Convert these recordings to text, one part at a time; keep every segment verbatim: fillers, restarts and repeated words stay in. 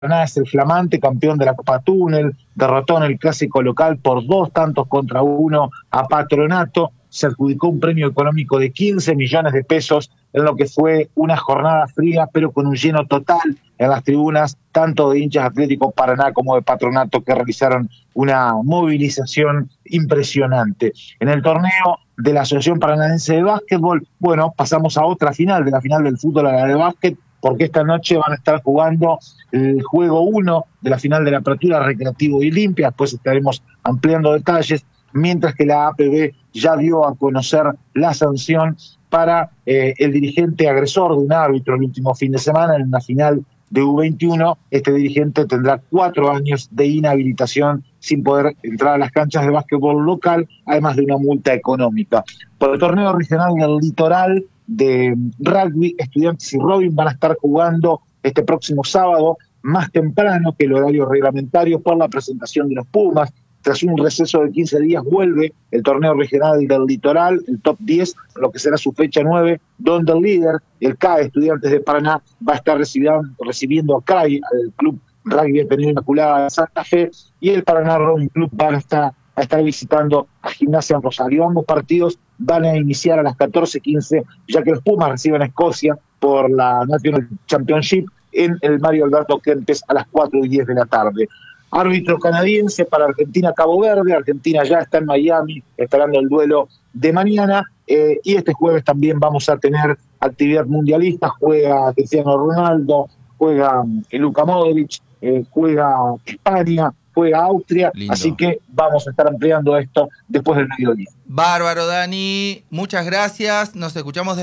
Paraná es el flamante campeón de la Copa Túnel, derrotó en el clásico local por dos tantos contra uno a Patronato, se adjudicó un premio económico de quince millones de pesos en lo que fue una jornada fría, pero con un lleno total en las tribunas, tanto de hinchas Atlético Paraná como de Patronato, que realizaron una movilización impresionante. En el torneo de la Asociación Paranaense de Básquetbol, bueno, pasamos a otra final, de la final del fútbol a la de básquet, porque esta noche van a estar jugando el juego uno de la final de la Apertura Recreativo y Limpia, después estaremos ampliando detalles, mientras que la A P B ya dio a conocer la sanción para eh, el dirigente agresor de un árbitro el último fin de semana en una final de U veintiuno. Este dirigente tendrá cuatro años de inhabilitación sin poder entrar a las canchas de básquetbol local, además de una multa económica. Por el torneo regional del Litoral de rugby, Estudiantes y Robin van a estar jugando este próximo sábado, más temprano que el horario reglamentario, por la presentación de los Pumas. Tras un receso de quince días vuelve el torneo regional del Litoral, el top diez, lo que será su fecha nueve, donde el líder, el C A E Estudiantes de Paraná, va a estar recibiendo, recibiendo a C A I, al Club Rugby Ateneo Inmaculada de Santa Fe, y el Paraná Rowing Club va a estar, a estar visitando a Gimnasia en Rosario. Ambos partidos van a iniciar a las catorce quince, ya que los Pumas reciben a Escocia por la National Championship en el Mario Alberto Kempes a las cuatro y diez de la tarde. Árbitro canadiense para Argentina-Cabo Verde. Argentina ya está en Miami esperando el duelo de mañana. Eh, y este jueves también vamos a tener actividad mundialista. Juega Cristiano Ronaldo, juega eh, Luka Modric, eh, juega España, juega Austria. Lindo. Así que vamos a estar ampliando esto después del mediodía. Bárbaro, Dani. Muchas gracias. Nos escuchamos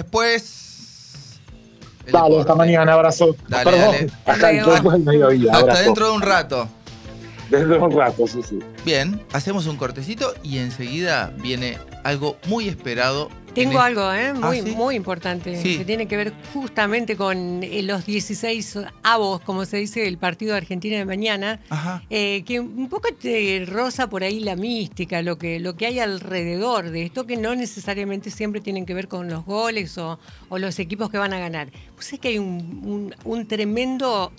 después. El dale, deporte. Hasta mañana. Abrazo. Dale, Perdón, dale. Hasta después del mediodía. Hasta Abrazo. dentro de un rato. Desde un rato, sí, sí. Bien, hacemos un cortecito y enseguida viene algo muy esperado. Tengo algo, ¿eh? Muy, ¿Ah, sí? muy importante, sí. que tiene que ver justamente con los dieciséis avos, como se dice, el partido de Argentina de mañana, eh, que un poco te roza por ahí la mística, lo que, lo que hay alrededor de esto, que no necesariamente siempre tienen que ver con los goles o, o los equipos que van a ganar. Pues es que hay un, un, un tremendo...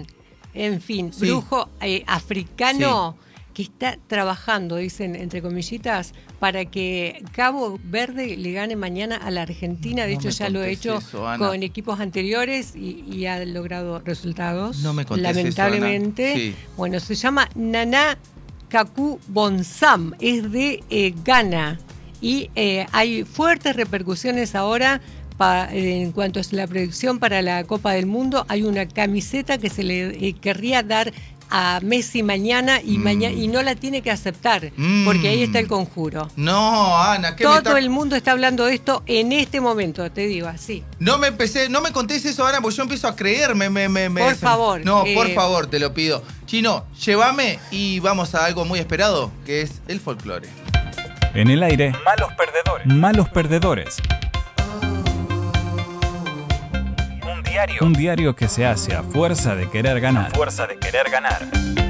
En fin, sí. brujo eh, africano sí. que está trabajando, dicen entre comillitas, para que Cabo Verde le gane mañana a la Argentina. De no hecho, ya lo ha hecho eso, con equipos anteriores y, y ha logrado resultados. No me contés lamentablemente. Eso, sí. Bueno, se llama Nana Kaku Bonsam, es de eh, Ghana y eh, hay fuertes repercusiones ahora. Pa, en cuanto a la predicción para la Copa del Mundo, hay una camiseta que se le eh, querría dar a Messi mañana y, mm. mañana y no la tiene que aceptar, mm. porque ahí está el conjuro. No, Ana, ¿qué Todo me está... el mundo está hablando de esto en este momento, te digo así. No me empecé, no me contés eso, Ana, porque yo empiezo a creerme. Me, me, me, por me... favor. No, eh... por favor, te lo pido. Chino, llévame y vamos a algo muy esperado, que es el folclore. En el aire, malos perdedores. Malos perdedores. Un diario que se hace a fuerza de querer ganar. A fuerza de querer ganar.